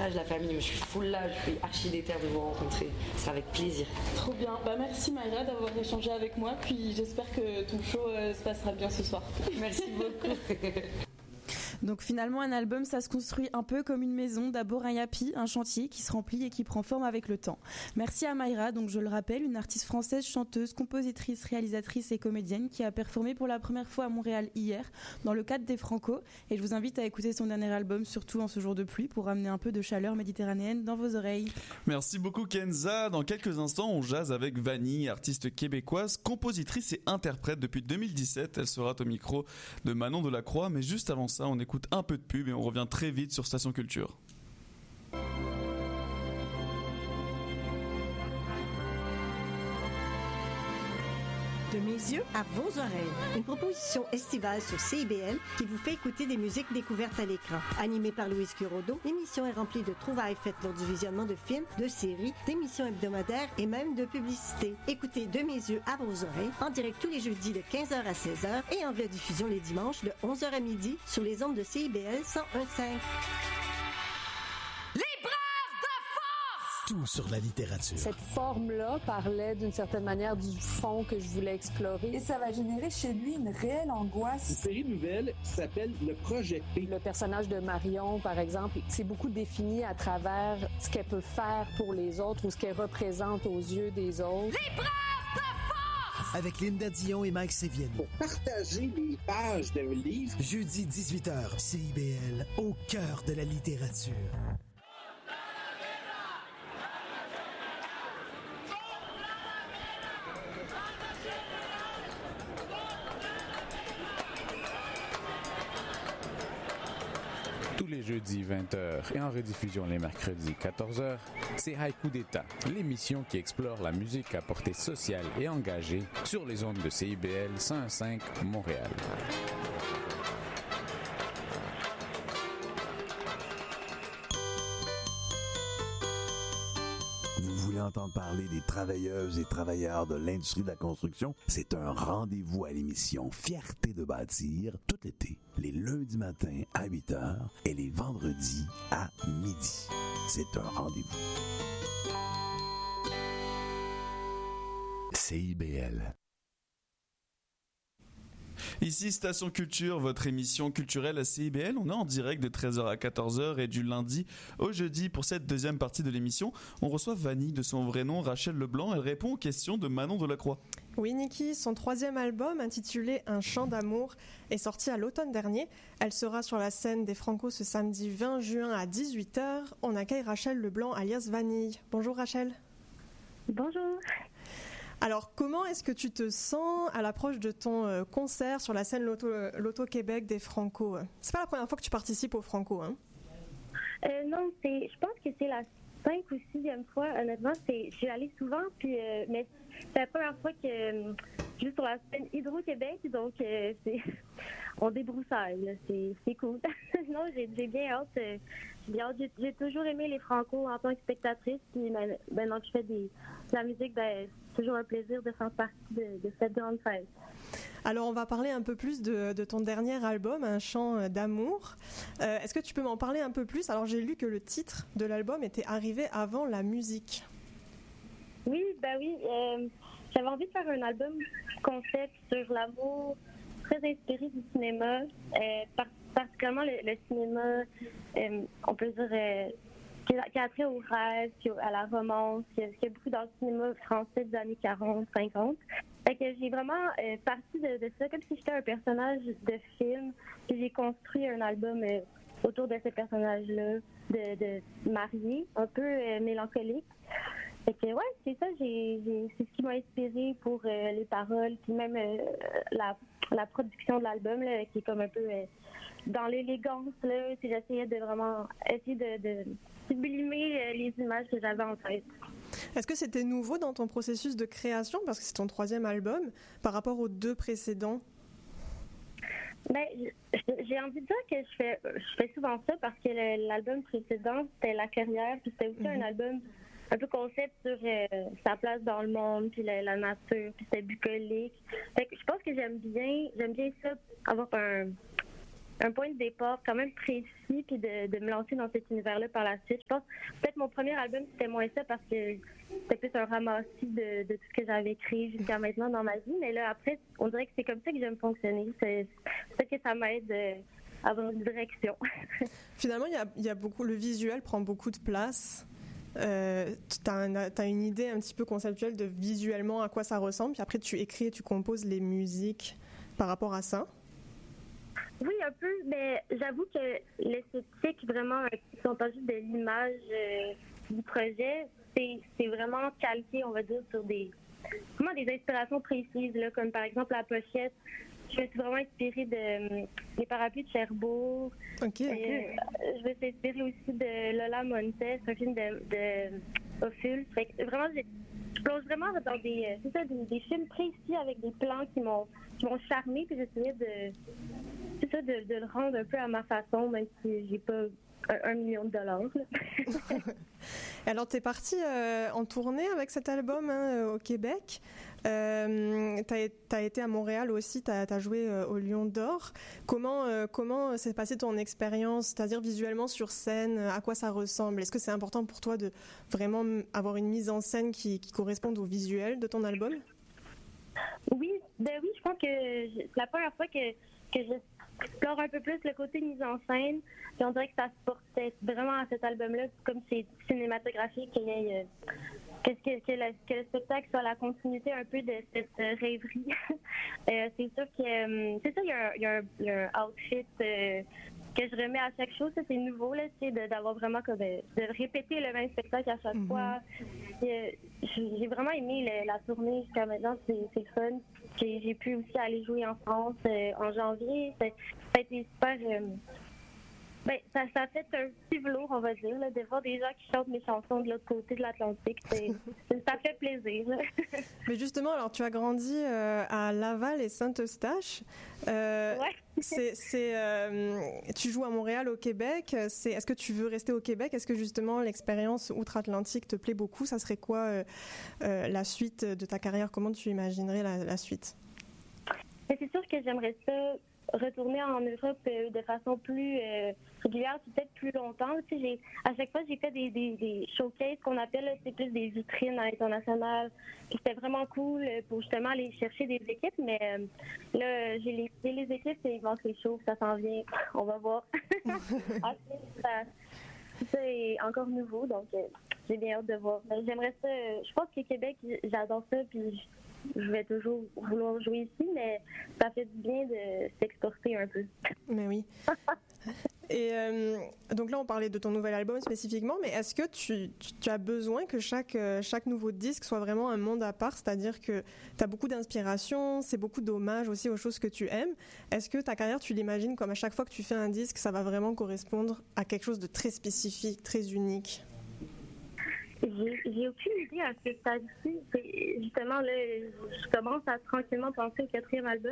message, la famille. Je suis full là, je suis archi déter de vous rencontrer. Ce sera avec plaisir. Trop bien. Merci Mayra d'avoir échangé avec moi. Puis j'espère que ton show se passera bien ce soir. Merci beaucoup. Donc finalement, un album, ça se construit un peu comme une maison. D'abord un yapi, un chantier qui se remplit et qui prend forme avec le temps. Merci à Mayra, donc je le rappelle, une artiste française, chanteuse, compositrice, réalisatrice et comédienne qui a performé pour la première fois à Montréal hier dans le cadre des Franco. Et je vous invite à écouter son dernier album, surtout en ce jour de pluie, pour ramener un peu de chaleur méditerranéenne dans vos oreilles. Merci beaucoup Kenza. Dans quelques instants, on jase avec Vanille, artiste québécoise, compositrice et interprète depuis 2017. Elle sera au micro de Manon Delacroix. Mais juste avant ça, on écoute un peu de pub et on revient très vite sur Station Culture. De mes yeux à vos oreilles. Une proposition estivale sur CIBL qui vous fait écouter des musiques découvertes à l'écran. Animée par Louise Curodo, l'émission est remplie de trouvailles faites lors du visionnement de films, de séries, d'émissions hebdomadaires et même de publicités. Écoutez De mes yeux à vos oreilles en direct tous les jeudis de 15h à 16h et en rediffusion les dimanches de 11h à midi sur les ondes de CIBL 101.5. Tout sur la littérature. Cette forme-là parlait d'une certaine manière du fond que je voulais explorer. Et ça va générer chez lui une réelle angoisse. Une série nouvelle qui s'appelle Le Projet P. Le personnage de Marion, par exemple, c'est beaucoup défini à travers ce qu'elle peut faire pour les autres ou ce qu'elle représente aux yeux des autres. L'épreuve de force! Avec Linda Dion et Mike Sévienne. Pour partager les pages d'un livre. Jeudi 18h, CIBL, au cœur de la littérature. Tous les jeudis 20h et en rediffusion les mercredis 14h, c'est Haïku d'État, l'émission qui explore la musique à portée sociale et engagée sur les ondes de CIBL 101.5 Montréal. Vous voulez entendre parler des travailleuses et travailleurs de l'industrie de la construction? C'est un rendez-vous à l'émission Fierté de bâtir tout l'été, les lundis matins à 8h et les vendredis à midi. C'est un rendez-vous. CIBL. Ici Station Culture, votre émission culturelle à CIBL. On est en direct de 13h à 14h et du lundi au jeudi. Pour cette deuxième partie de l'émission, on reçoit Vanille, de son vrai nom Rachel Leblanc. Elle répond aux questions de Manon Delacroix. Oui, Niki, son troisième album, intitulé Un chant d'amour, est sorti à l'automne dernier. Elle sera sur la scène des Franco ce samedi 20 juin à 18h. On accueille Rachel Leblanc, alias Vanille. Bonjour Rachel. Bonjour. Alors, comment est-ce que tu te sens à l'approche de ton concert sur la scène Loto-Québec des Franco? C'est pas la première fois que tu participes aux Franco, hein? Non, je pense que c'est la 5 ou 6e fois. Honnêtement, je suis allée souvent, puis, mais c'est la première fois que je suis sur la scène Hydro-Québec, donc on débroussaille, là, c'est cool. Non, j'ai bien hâte. J'ai toujours aimé les Franco en tant que spectatrice, puis maintenant que je fais de la musique, c'est toujours un plaisir de faire partie de cette grande fête. Alors, on va parler un peu plus de ton dernier album, Un chant d'amour. Est-ce que tu peux m'en parler un peu plus? Alors, j'ai lu que le titre de l'album était arrivé avant la musique. Oui, j'avais envie de faire un album concept sur l'amour, très inspiré du cinéma, particulièrement le cinéma, on peut dire, qui a trait au rêve, puis à la romance, qui est beaucoup dans le cinéma français des années 40, 50. Fait que j'ai vraiment parti de ça, comme si j'étais un personnage de film, puis j'ai construit un album autour de ce personnage-là, de marié, un peu mélancolique. Fait que ouais, c'est ça, c'est ce qui m'a inspiré pour les paroles, puis même la production de l'album, là, qui est comme un peu dans l'élégance, là, j'essayais de vraiment essayer de sublimer les images que j'avais en tête. Est-ce que c'était nouveau dans ton processus de création, parce que c'est ton troisième album, par rapport aux deux précédents? J'ai envie de dire que je fais souvent ça parce que l'album précédent, c'était La Clairière, puis c'était aussi un album un peu concept sur sa place dans le monde, puis la nature, puis c'était bucolique. Fait que je pense que j'aime bien ça, avoir un point de départ quand même précis, puis de me lancer dans cet univers-là par la suite. Je pense peut-être mon premier album, c'était moins ça parce que c'était plus un ramassis de tout ce que j'avais écrit jusqu'à maintenant dans ma vie. Mais là, après, on dirait que c'est comme ça que j'aime fonctionner. C'est peut-être que ça m'aide à avoir une direction. Finalement, il y a beaucoup, le visuel prend beaucoup de place. T'as une idée un petit peu conceptuelle de visuellement à quoi ça ressemble, puis après tu écris et tu composes les musiques par rapport à ça. Oui, un peu, mais j'avoue que l'esthétique, vraiment, si on parle juste de l'image du projet, c'est vraiment calqué, on va dire, sur des inspirations précises, là, comme par exemple la pochette. Je me suis vraiment inspirée des parapluies de Cherbourg. Okay. Je me suis inspirée aussi de Lola Montez, un film de Ophuls. Vraiment, je plonge vraiment dans des films précis avec des plans qui m'ont charmée, puis j'essayais de le rendre un peu à ma façon, même si j'ai pas $1 million. Alors, tu es partie en tournée avec cet album au Québec. Tu as été à Montréal aussi, tu as joué au Lion d'Or. Comment s'est passée ton expérience, c'est-à-dire visuellement sur scène, à quoi ça ressemble? Est-ce que c'est important pour toi de vraiment avoir une mise en scène qui corresponde au visuel de ton album? Oui, je pense que c'est la première fois que j'explore un peu plus le côté mise en scène. Puis on dirait que ça se portait vraiment à cet album-là, comme c'est cinématographique, que le spectacle soit la continuité un peu de cette rêverie. C'est sûr que il y a un outfit que je remets à chaque chose. Ça, c'est nouveau, là, d'avoir vraiment de répéter le même spectacle à chaque fois. J'ai vraiment aimé la tournée jusqu'à maintenant. C'est fun. J'ai pu aussi aller jouer en France en janvier. Ça a été super... ça fait un petit velours, on va dire, là, de voir des gens qui chantent mes chansons de l'autre côté de l'Atlantique. Ça fait plaisir. Mais justement, alors tu as grandi à Laval et Saint-Eustache. Tu joues à Montréal, au Québec. Est-ce que tu veux rester au Québec? Est-ce que justement l'expérience outre-Atlantique te plaît beaucoup? Ça serait quoi la suite de ta carrière? Comment tu imaginerais la suite? C'est sûr que j'aimerais ça retourner en Europe de façon plus régulière, peut-être plus longtemps. Tu sais, à chaque fois, j'ai fait des showcases qu'on appelle, c'est plus des vitrines à l'international. C'était vraiment cool pour justement aller chercher des équipes, mais là, j'ai les équipes et il manque les shows, ça s'en vient. On va voir. C'est encore nouveau, donc j'ai bien hâte de voir. J'aimerais ça. Je pense qu'au Québec, j'adore ça, puis je vais toujours vouloir jouer ici, mais ça fait du bien de s'exporter un peu. Mais oui. Et donc là, on parlait de ton nouvel album spécifiquement, mais est-ce que tu as besoin que chaque nouveau disque soit vraiment un monde à part, c'est-à-dire que tu as beaucoup d'inspiration, c'est beaucoup d'hommages aussi aux choses que tu aimes. Est-ce que ta carrière, tu l'imagines comme à chaque fois que tu fais un disque, ça va vraiment correspondre à quelque chose de très spécifique, très unique? J'ai aucune idée à ce stade-ci. Justement, là, je commence à tranquillement penser au 4e album.